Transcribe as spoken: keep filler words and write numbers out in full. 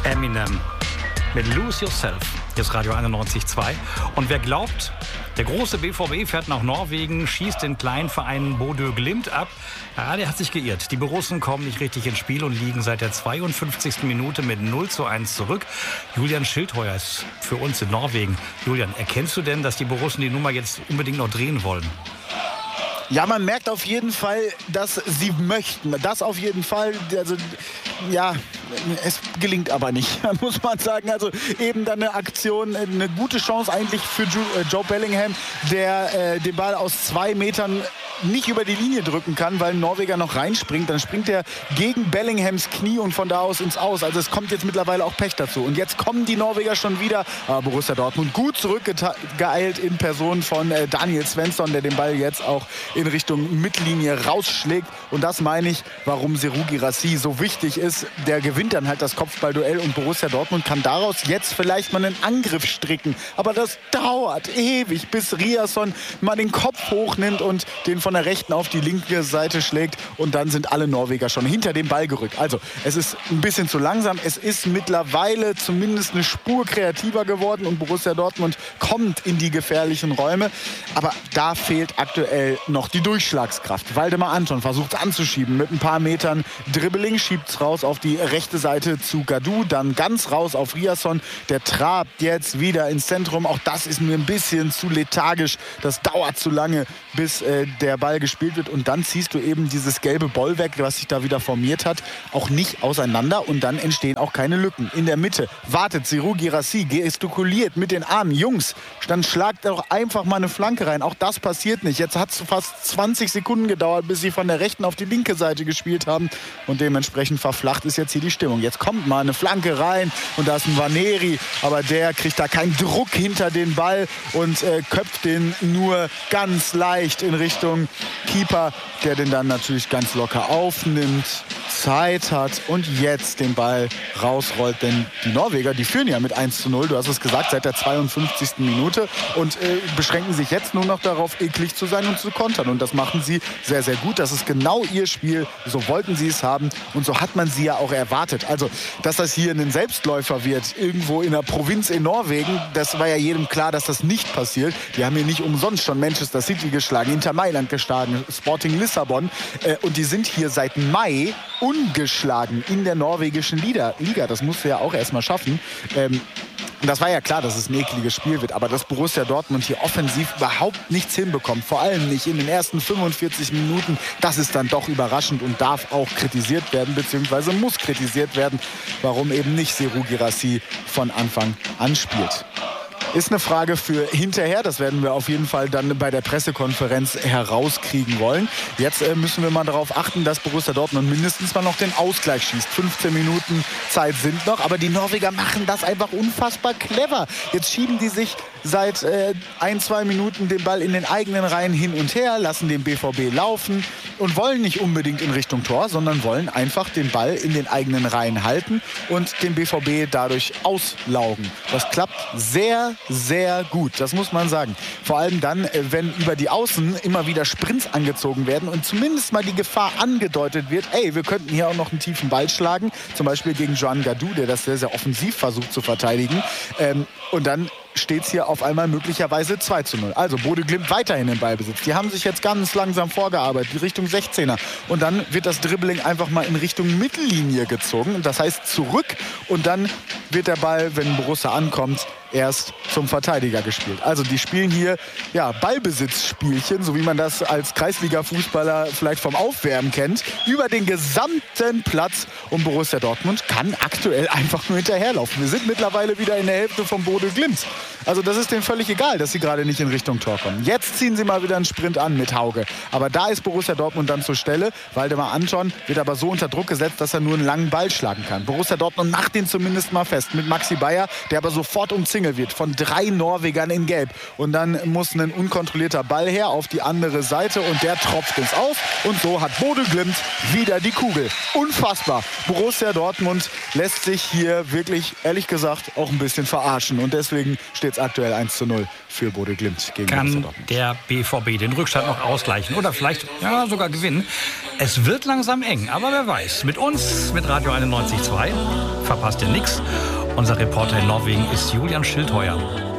Eminem mit Lose Yourself. Hier ist Radio einundneunzig Komma zwei. Und wer glaubt, der große B V B fährt nach Norwegen, schießt den kleinen Verein Bodø Glimt ab, ja, der hat sich geirrt. Die Borussen kommen nicht richtig ins Spiel und liegen seit der zweiundfünfzigsten Minute mit null zu eins zurück. Julian Schildheuer ist für uns in Norwegen. Julian, erkennst du denn, dass die Borussen die Nummer jetzt unbedingt noch drehen wollen? Ja, man merkt auf jeden Fall, dass sie möchten. Das auf jeden Fall. Also, ja, es gelingt aber nicht, muss man sagen. Also eben dann eine Aktion, eine gute Chance eigentlich für Joe Bellingham, der äh, den Ball aus zwei Metern nicht über die Linie drücken kann, weil ein Norweger noch reinspringt. Dann springt er gegen Bellinghams Knie und von da aus ins Aus. Also es kommt jetzt mittlerweile auch Pech dazu. Und jetzt kommen die Norweger schon wieder. Aber Borussia Dortmund gut zurückgeeilt in Person von äh, Daniel Svensson, der den Ball jetzt auch in Richtung Mittellinie rausschlägt. Und das meine ich, warum Seru Girassi so wichtig ist. Der gewinnt dann halt das Kopfballduell und Borussia Dortmund kann daraus jetzt vielleicht mal einen Angriff stricken. Aber das dauert ewig, bis Riasson mal den Kopf hochnimmt und den von der rechten auf die linke Seite schlägt. Und dann sind alle Norweger schon hinter dem Ball gerückt. Also es ist ein bisschen zu langsam. Es ist mittlerweile zumindest eine Spur kreativer geworden und Borussia Dortmund kommt in die gefährlichen Räume. Aber da fehlt aktuell noch die Durchschlagskraft. Waldemar Anton versucht anzuschieben mit ein paar Metern Dribbling, schiebt es raus auf die rechte Seite zu Gadou, dann ganz raus auf Riasson. Der trabt jetzt wieder ins Zentrum. Auch das ist mir ein bisschen zu lethargisch. Das dauert zu lange, bis äh, der Ball gespielt wird. Und dann ziehst du eben dieses gelbe Bollwerk, was sich da wieder formiert hat, auch nicht auseinander. Und dann entstehen auch keine Lücken. In der Mitte wartet Seru Girassi, gestikuliert mit den Armen. Jungs, dann schlagt doch einfach mal eine Flanke rein. Auch das passiert nicht. Jetzt hat es fast zwanzig Sekunden gedauert, bis sie von der rechten auf die linke Seite gespielt haben. Und dementsprechend verflacht ist jetzt hier die Stimmung. Jetzt kommt mal eine Flanke rein und da ist ein Vaneri. Aber der kriegt da keinen Druck hinter den Ball und äh, köpft den nur ganz leicht in Richtung Keeper, der den dann natürlich ganz locker aufnimmt, Zeit hat und jetzt den Ball rausrollt. Denn die Norweger, die führen ja mit eins zu null, du hast es gesagt, seit der zweiundfünfzigsten Minute und äh, beschränken sich jetzt nur noch darauf, eklig zu sein und zu kontern. Und das machen sie sehr, sehr gut. Das ist genau ihr Spiel. So wollten sie es haben und so hat man sie ja auch erwartet. Also, dass das hier ein Selbstläufer wird, irgendwo in der Provinz in Norwegen, das war ja jedem klar, dass das nicht passiert. Die haben hier nicht umsonst schon Manchester City geschlagen, Inter Mailand geschlagen, Sporting Lissabon. Äh, und die sind hier seit Mai ungeschlagen in der norwegischen Liga. Das musst du ja auch erstmal schaffen. Ähm, Und das war ja klar, dass es ein ekliges Spiel wird. Aber dass Borussia Dortmund hier offensiv überhaupt nichts hinbekommt, vor allem nicht in den ersten fünfundvierzig Minuten, das ist dann doch überraschend und darf auch kritisiert werden, beziehungsweise muss kritisiert werden, warum eben nicht Seru Girassi von Anfang an spielt. Ist eine Frage für hinterher. Das werden wir auf jeden Fall dann bei der Pressekonferenz herauskriegen wollen. Jetzt äh, müssen wir mal darauf achten, dass Borussia Dortmund mindestens mal noch den Ausgleich schießt. fünfzehn Minuten Zeit sind noch, aber die Norweger machen das einfach unfassbar clever. Jetzt schieben die sich seit äh, ein, zwei Minuten den Ball in den eigenen Reihen hin und her, lassen den B V B laufen und wollen nicht unbedingt in Richtung Tor, sondern wollen einfach den Ball in den eigenen Reihen halten und den B V B dadurch auslaugen. Das klappt sehr, sehr gut, das muss man sagen. Vor allem dann, wenn über die Außen immer wieder Sprints angezogen werden und zumindest mal die Gefahr angedeutet wird, ey, wir könnten hier auch noch einen tiefen Ball schlagen, zum Beispiel gegen Joan Gadou, der das sehr, sehr offensiv versucht zu verteidigen. Ähm, und dann steht es hier auf einmal möglicherweise zwei zu null. Also Bodø Glimt weiterhin im Ballbesitz. Die haben sich jetzt ganz langsam vorgearbeitet, Richtung sechzehner. Und dann wird das Dribbling einfach mal in Richtung Mittellinie gezogen. Das heißt zurück und dann wird der Ball, wenn Borussia ankommt, erst zum Verteidiger gespielt. Also die spielen hier ja, Ballbesitzspielchen, so wie man das als Kreisliga-Fußballer vielleicht vom Aufwärmen kennt, über den gesamten Platz. Und Borussia Dortmund kann aktuell einfach nur hinterherlaufen. Wir sind mittlerweile wieder in der Hälfte vom Bodø Glimt. Also das ist denen völlig egal, dass sie gerade nicht in Richtung Tor kommen. Jetzt ziehen sie mal wieder einen Sprint an mit Hauge. Aber da ist Borussia Dortmund dann zur Stelle. Waldemar Anton wird aber so unter Druck gesetzt, dass er nur einen langen Ball schlagen kann. Borussia Dortmund macht ihn zumindest mal fest mit Maxi Bayer, der aber sofort umzingelt wird von drei Norwegern in Gelb. Und dann muss ein unkontrollierter Ball her auf die andere Seite und der tropft ins Aus. Und so hat Bodø Glimt wieder die Kugel. Unfassbar. Borussia Dortmund lässt sich hier wirklich, ehrlich gesagt, auch ein bisschen verarschen. Und deswegen steht es aktuell eins zu null für Bodø Glimt gegen Kann Borussia Dortmund. der B V B den Rückstand noch ausgleichen oder vielleicht ja, sogar gewinnen. Es wird langsam eng, aber wer weiß. Mit uns, mit Radio einundneunzig Komma zwei, verpasst ihr nichts. Unser Reporter in Norwegen ist Julian Schildheuer.